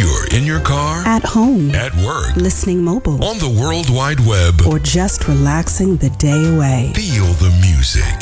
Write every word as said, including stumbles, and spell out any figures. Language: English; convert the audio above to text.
you're in your car, at home, at work, listening mobile, on the World Wide Web, or just relaxing the day away. Feel the music.